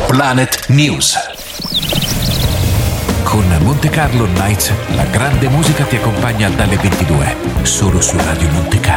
Planet News. Con Monte Carlo Nights, la grande musica ti accompagna dalle 22, solo su Radio Monte Carlo.